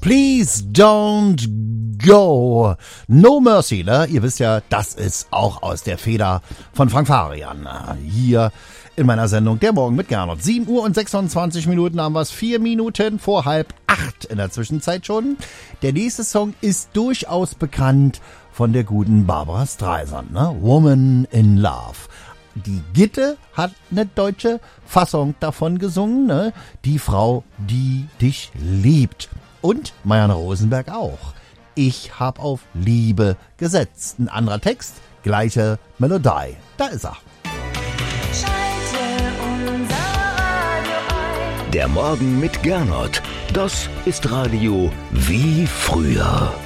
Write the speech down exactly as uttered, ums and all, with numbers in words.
Please don't go. No Mercy, ne? Ihr wisst ja, das ist auch aus der Feder von Frank Farian. Hier in meiner Sendung Der Morgen mit Gernot. sieben Uhr und sechsundzwanzig Minuten haben wir es. Vier Minuten vor halb acht in der Zwischenzeit schon. Der nächste Song ist durchaus bekannt von der guten Barbra Streisand, ne? Woman in Love. Die Gitte hat eine deutsche Fassung davon gesungen, ne? Die Frau, die dich liebt. Und Marianne Rosenberg auch. Ich hab auf Liebe gesetzt. Ein anderer Text, gleiche Melodie. Da ist er. Der Morgen mit Gernot. Das ist Radio wie früher.